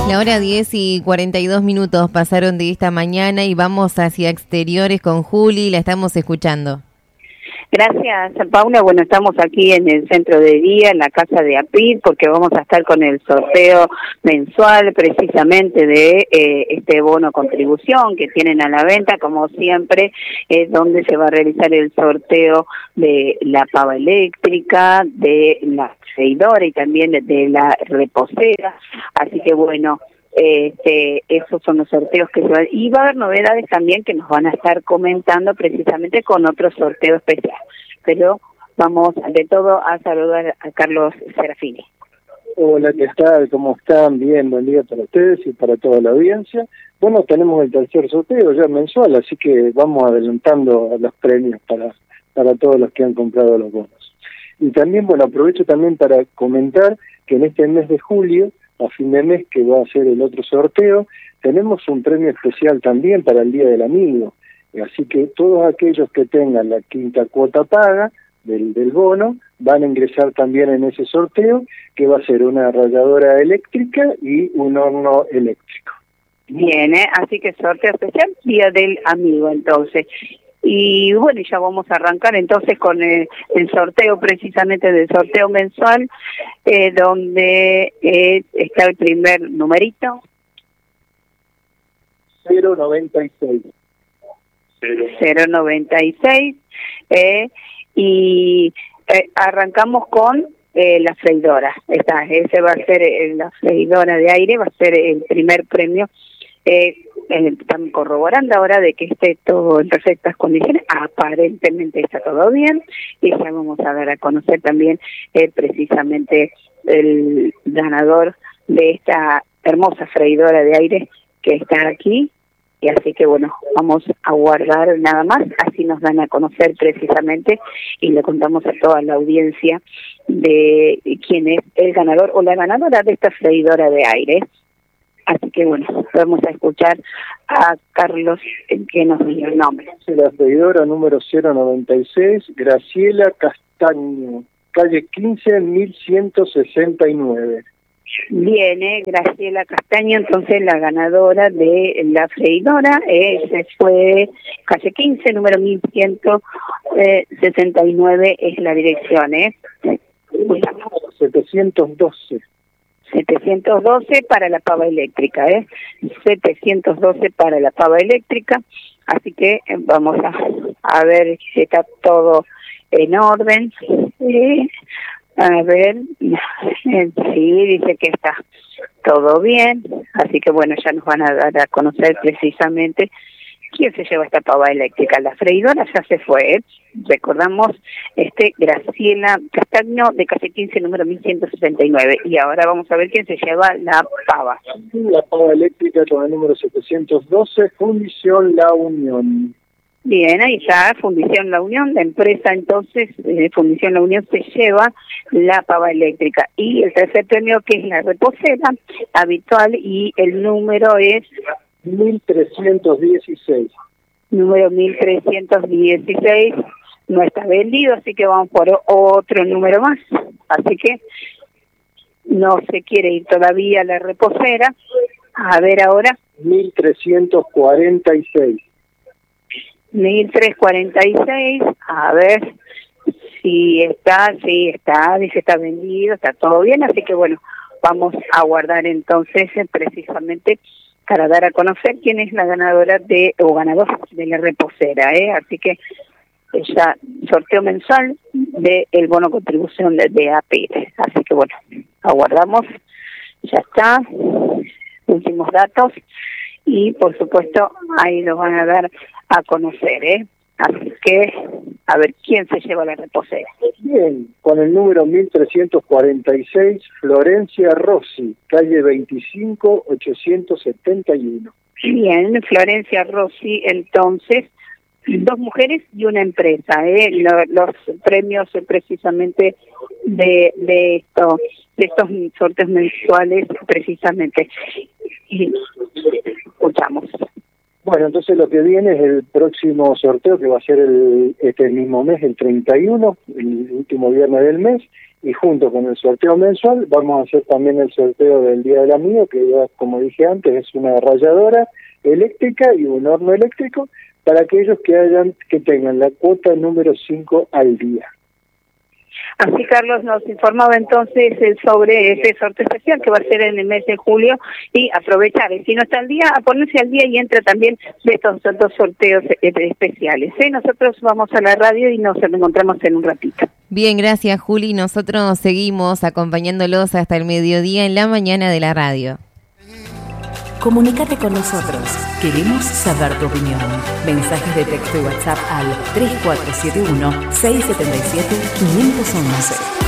La hora 10:42 pasaron de esta mañana y vamos hacia exteriores con Juli, la estamos escuchando. Gracias, Paula. Bueno, estamos aquí en el centro de día, en la casa de APID, porque vamos a estar con el sorteo mensual precisamente de este bono contribución que tienen a la venta, como siempre, donde se va a realizar el sorteo de la pava eléctrica, de la freidora y también de la reposera. Así que bueno, esos son los sorteos que se van, y va a haber novedades también que nos van a estar comentando precisamente con otro sorteo especial. Pero vamos de todo a saludar a Carlos Serafini. Hola, ¿qué tal? ¿Cómo están? Bien, buen día para ustedes y para toda la audiencia. Bueno, tenemos el tercer sorteo ya mensual, así que vamos adelantando los premios para todos los que han comprado los bonos. Y también, bueno, aprovecho también para comentar que en este mes de julio, a fin de mes, que va a ser el otro sorteo, tenemos un premio especial también para el Día del Amigo. Así que todos aquellos que tengan la quinta cuota paga del bono van a ingresar también en ese sorteo, que va a ser una ralladora eléctrica y un horno eléctrico. Bien, así que sorteo especial, Día del Amigo, entonces. Y bueno, ya vamos a arrancar entonces con el sorteo, precisamente del sorteo mensual, donde está el primer numerito. 096. 096. Y arrancamos con la freidora. Ese va a ser la freidora de aire, va a ser el primer premio. Están corroborando ahora de que esté todo en perfectas condiciones. Aparentemente está todo bien, y ya vamos a dar a conocer también precisamente el ganador de esta hermosa freidora de aire que está aquí. Y así que bueno, vamos a guardar nada más, así nos dan a conocer precisamente y le contamos a toda la audiencia de quién es el ganador o la ganadora de esta freidora de aire. Así que bueno, vamos a escuchar a Carlos, que nos dio el nombre. La freidora número 096, Graciela Castaño, calle 15, 1169. Viene Graciela Castaño, entonces la ganadora de la freidora, se fue calle 15, número 1169 es la dirección, 712. 712 para la pava eléctrica, 712 para la pava eléctrica, así que vamos a ver si está todo en orden. A ver, sí, dice que está todo bien, así que bueno, ya nos van a dar a conocer precisamente quién se lleva esta pava eléctrica. La freidora ya se fue, recordamos, Graciela Castaño, de calle 15, número 1169, y ahora vamos a ver quién se lleva la pava. La pava eléctrica con el número 712, Fundición La Unión. Bien, ahí está, Fundición La Unión, la empresa entonces, Fundición La Unión se lleva la pava eléctrica. Y el tercer premio, que es la reposera habitual, y el número es 1316. Número 1316, no está vendido, así que vamos por otro número más. Así que no se quiere ir todavía la reposera. A ver ahora. 1346. 1346, a ver si está, dice está vendido, está todo bien, así que bueno, vamos a guardar entonces precisamente para dar a conocer quién es la ganadora o ganador de la reposera, así que ya sorteo mensual del bono contribución de APID, así que bueno, aguardamos, ya está, últimos datos. Y por supuesto ahí los van a dar a conocer, así que a ver quién se lleva la reposera. Bien, con el número 1346, Florencia Rossi, calle 25, 871. Bien, Florencia Rossi, entonces, 2 mujeres y una empresa, los premios precisamente de estos sorteos mensuales precisamente. Y escuchamos. Bueno, entonces lo que viene es el próximo sorteo, que va a ser este mismo mes, el 31, el último viernes del mes, y junto con el sorteo mensual vamos a hacer también el sorteo del Día del Amigo, que ya, como dije antes, es una ralladora eléctrica y un horno eléctrico para aquellos que tengan la cuota número 5 al día. Así Carlos nos informaba entonces sobre ese sorteo especial que va a ser en el mes de julio, y aprovechar, si no está al día, a ponerse al día y entra también de estos dos sorteos especiales. Nosotros vamos a la radio y nos encontramos en un ratito. Bien, gracias Juli, nosotros seguimos acompañándolos hasta el mediodía en la mañana de la radio. Comunícate con nosotros. Queremos saber tu opinión. Mensajes de texto y WhatsApp al 3471-677-511.